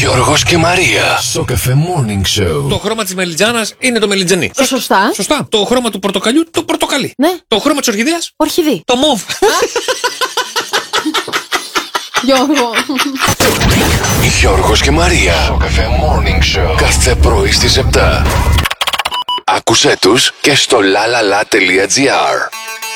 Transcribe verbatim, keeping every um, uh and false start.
Γιώργος και Μαρία. Σοκαφέ Morning Show. Το χρώμα της μελιτζάνας είναι το μελιτζανί. Σωστά. Σωστά. Το χρώμα του πορτοκαλιού, το πορτοκαλί. Ναι. Το χρώμα της ορχιδέας, Ορχιδή. το μοβ. Γιώργο. Γιώργος και Μαρία. Σοκαφέ Morning Show. Κάθε πρωί στις επτά. Άκουσέ τους και στο lalala.gr.